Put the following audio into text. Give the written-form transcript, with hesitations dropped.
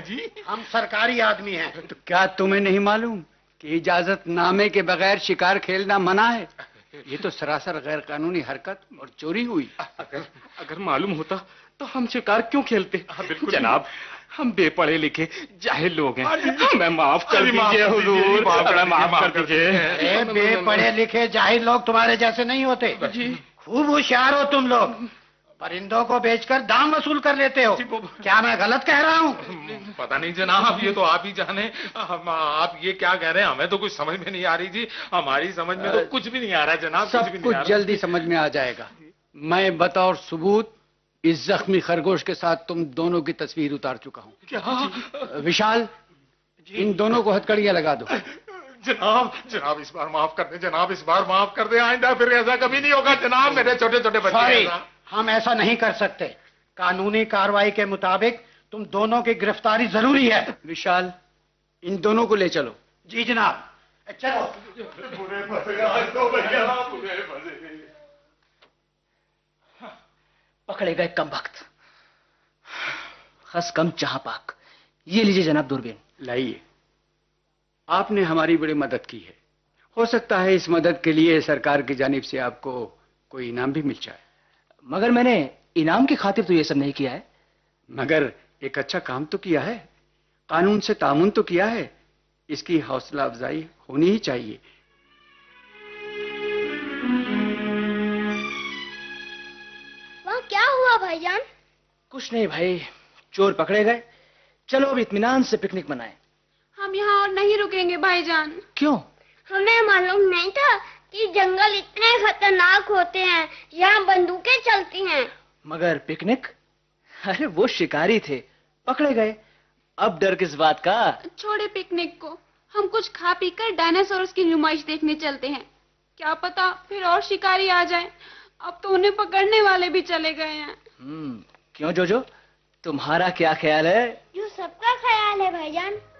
जी? हम सरकारी आदमी हैं। तो क्या तुम्हें नहीं मालूम कि इजाजत नामे के बगैर शिकार खेलना मना है? ये तो सरासर गैर कानूनी हरकत और चोरी हुई। अगर मालूम होता तो हम शिकार क्यों खेलते? जनाब, हम बेपढ़े लिखे जाहिल लोग हैं, हमें माफ कर दीजिए हुजूर, हमें माफ कर दीजिए। बेपढ़े लिखे जाहिल लोग तुम्हारे जैसे नहीं होते। खूब होशियार हो तुम लोग, परिंदों को बेचकर दाम वसूल कर लेते हो। क्या मैं गलत कह रहा हूँ? पता नहीं जनाब, ये तो आप ही जाने। आप ये क्या कह रहे हैं, हमें तो कुछ समझ में नहीं आ रही जी। हमारी समझ में तो कुछ भी नहीं आ रहा है जनाब। सब कुछ जल्दी समझ में आ जाएगा। मैं बतौर सबूत इस जख्मी खरगोश के साथ तुम दोनों की तस्वीर उतार चुका हूँ। क्या? विशाल, इन दोनों को हथकड़ियां लगा दो। जनाब इस बार माफ कर दे, जनाब इस बार माफ कर दे, आइंदा फिर ऐसा कभी नहीं होगा जनाब। मेरे छोटे छोटे बच्चे। हम ऐसा नहीं कर सकते। कानूनी कार्रवाई के मुताबिक तुम दोनों की गिरफ्तारी जरूरी है। विशाल, इन दोनों को ले चलो। जी जनाब, चलो। पकड़े गए कम वक्त, खस कम जहां पाक। ये लीजिए जनाब दूरबीन। लाइए, आपने हमारी बड़ी मदद की है। हो सकता है इस मदद के लिए सरकार की जानिब से आपको कोई इनाम भी मिल जाए। मगर मैंने इनाम की खातिर तो ये सब नहीं किया है। मगर एक अच्छा काम तो किया है, कानून से तामुन तो किया है। इसकी हौसला अफजाई होनी ही चाहिए। वहाँ क्या हुआ भाईजान? कुछ नहीं भाई, चोर पकड़े गए। चलो अब इत्मीनान से पिकनिक मनाएं। हम यहाँ और नहीं रुकेंगे भाईजान। क्यों? हमें मालूम नहीं था कि जंगल इतने खतरनाक होते हैं, यहाँ बंदूकें चलती हैं। मगर पिकनिक? अरे वो शिकारी थे, पकड़े गए। अब डर किस बात का? छोड़े पिकनिक को, हम कुछ खा पी कर डायनासोरस की नुमाइश देखने चलते हैं। क्या पता फिर और शिकारी आ जाए। अब तो उन्हें पकड़ने वाले भी चले गए हैं। क्यों जोजो, तुम्हारा क्या ख्याल है? जो सबका ख्याल है भाईजान।